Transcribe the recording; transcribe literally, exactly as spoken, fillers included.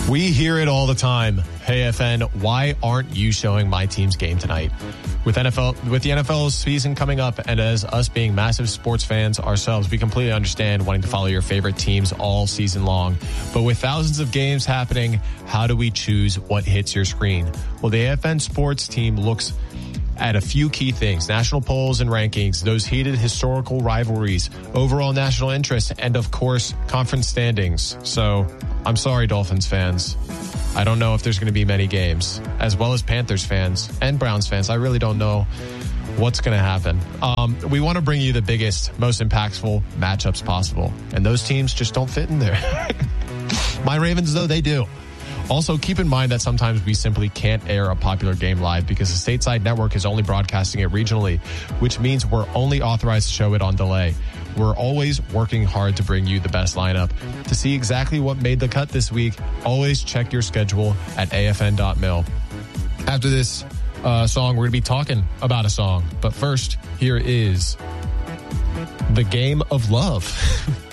We hear it all the time. Hey, F N, why aren't you showing my team's game tonight? With N F L, with the N F L season coming up, and as us being massive sports fans ourselves, we completely understand wanting to follow your favorite teams all season long. But with thousands of games happening, how do we choose what hits your screen? Well, the A F N Sports team looks at a few key things: national polls and rankings, those heated historical rivalries, overall national interest, and of course, conference standings. So I'm sorry, Dolphins fans. I don't know if there's going to be many games, as well as Panthers fans and Browns fans. I really don't know what's going to happen. Um, we want to bring you the biggest, most impactful matchups possible, and those teams just don't fit in there. My Ravens, though, they do. Also, keep in mind that sometimes we simply can't air a popular game live because the stateside network is only broadcasting it regionally, which means we're only authorized to show it on delay. We're always working hard to bring you the best lineup. To see exactly what made the cut this week, always check your schedule at A F N dot mil. After this uh, song, we're going to be talking about a song. But first, here is The Game of Love.